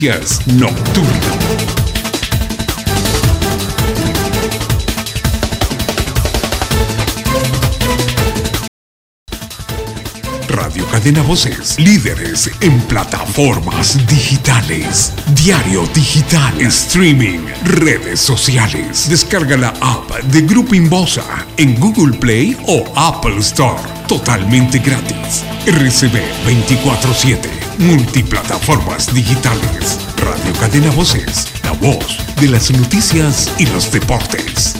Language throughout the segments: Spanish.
Nocturno. Radio Cadena Voces, líderes en plataformas digitales, diario digital, streaming, redes sociales. Descarga la app de Grupo Inbosa en Google Play o Apple Store, totalmente gratis. RCB 24/7, multiplataformas digitales. Radio Cadena Voces, la voz de las noticias y los deportes.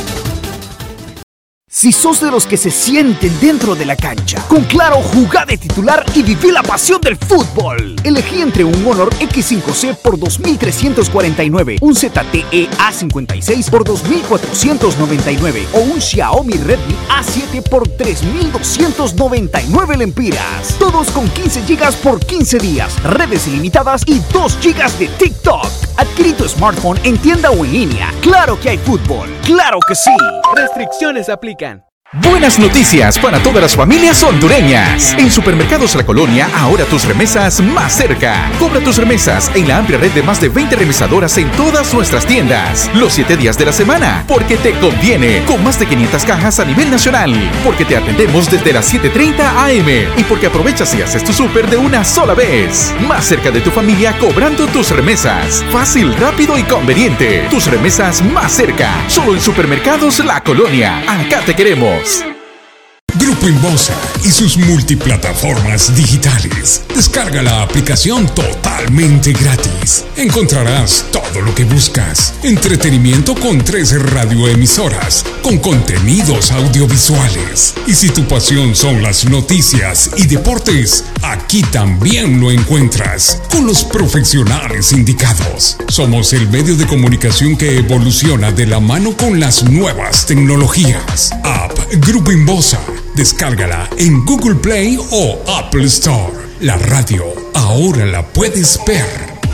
Si sos de los que se sienten dentro de la cancha, con Claro jugá de titular y viví la pasión del fútbol. Elegí entre un Honor X5C por 2.349, un ZTE A56 por 2.499 o un Xiaomi Redmi A7 por 3.299 lempiras. Todos con 15 GB por 15 días, redes ilimitadas y 2 GB de TikTok. Adquirí tu smartphone en tienda o en línea. ¡Claro que hay fútbol! ¡Claro que sí! Restricciones aplican. Buenas noticias para todas las familias hondureñas. En Supermercados La Colonia, ahora tus remesas más cerca. Cobra tus remesas en la amplia red de más de 20 remesadoras en todas nuestras tiendas. Los 7 días de la semana, porque te conviene. Con más de 500 cajas a nivel nacional. Porque te atendemos desde las 7:30 AM. Y porque aprovechas y haces tu súper de una sola vez. Más cerca de tu familia cobrando tus remesas. Fácil, rápido y conveniente. Tus remesas más cerca. Solo en Supermercados La Colonia. Acá te queremos. Grupo Inbosa y sus multiplataformas digitales. Descarga la aplicación totalmente gratis. Encontrarás todo lo que buscas. Entretenimiento con 13 radioemisoras, con contenidos audiovisuales. Y si tu pasión son las noticias y deportes, aquí también lo encuentras, con los profesionales indicados. Somos el medio de comunicación que evoluciona de la mano con las nuevas tecnologías. App Grupo Inbosa. Descárgala en Google Play o Apple Store. La radio ahora la puedes ver.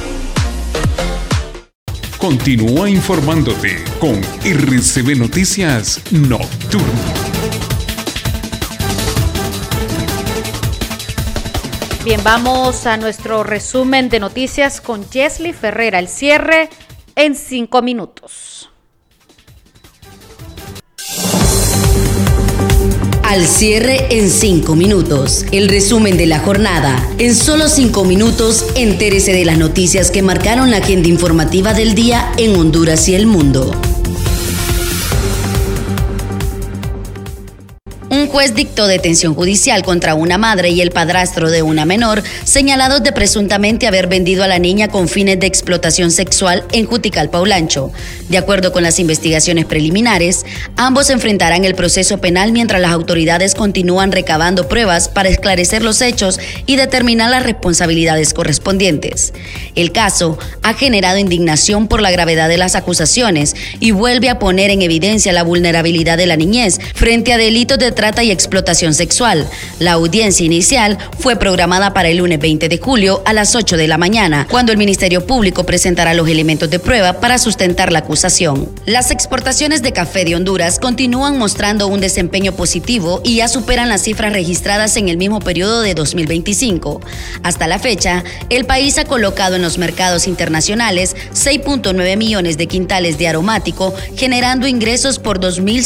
Continúa informándote con RCB Noticias Nocturno. Bien, vamos a nuestro resumen de noticias con Jesly Ferreira. El cierre en 5 minutos. Al cierre en 5 minutos. El resumen de la jornada. En solo 5 minutos, entérese de las noticias que marcaron la agenda informativa del día en Honduras y el mundo. Un juez dictó detención judicial contra una madre y el padrastro de una menor, señalados de presuntamente haber vendido a la niña con fines de explotación sexual en Juticalpa, Olancho. De acuerdo con las investigaciones preliminares, ambos enfrentarán el proceso penal mientras las autoridades continúan recabando pruebas para esclarecer los hechos y determinar las responsabilidades correspondientes. El caso ha generado indignación por la gravedad de las acusaciones y vuelve a poner en evidencia la vulnerabilidad de la niñez frente a delitos de trata y explotación sexual. La audiencia inicial fue programada para el lunes 20 de julio a las 8 de la mañana, cuando el Ministerio Público presentará los elementos de prueba para sustentar la acusación. Las exportaciones de café de Honduras continúan mostrando un desempeño positivo y ya superan las cifras registradas en el mismo periodo de 2025. Hasta la fecha, el país ha colocado en los mercados internacionales 6.9 millones de quintales de aromático, generando ingresos por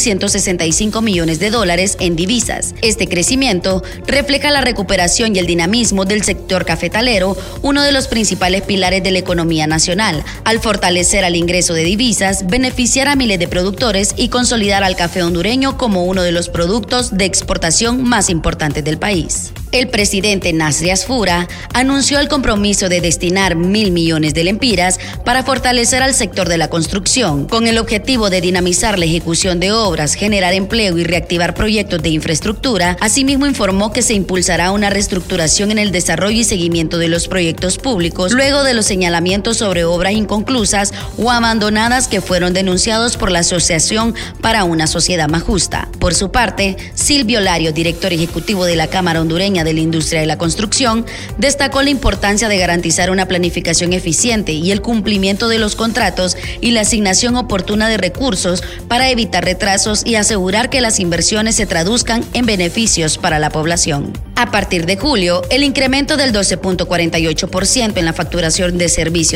$2.165 millones en divisas. Este crecimiento refleja la recuperación y el dinamismo del sector cafetalero, uno de los principales pilares de la economía nacional, al fortalecer al ingreso de divisas, beneficiar a miles de productores y consolidar al café hondureño como uno de los productos de exportación más importantes del país. El presidente Nasri Asfura anunció el compromiso de destinar 1.000 millones de lempiras para fortalecer al sector de la construcción, con el objetivo de dinamizar la ejecución de obras, generar empleo y reactivar proyectos de infraestructura. Asimismo, informó que se impulsará una reestructuración en el desarrollo y seguimiento de los proyectos públicos, luego de los señalamientos sobre obras inconclusas o abandonadas que fueron denunciados por la Asociación para una Sociedad Más Justa. Por su parte, Silvio Lario, director ejecutivo de la Cámara Hondureña de la Industria de la Construcción, destacó la importancia de garantizar una planificación eficiente y el cumplimiento de los contratos y la asignación oportuna de recursos para evitar retrasos y asegurar que las inversiones se traduzcan en beneficios para la población. A partir de julio, el incremento del 12.48% en la facturación de servicios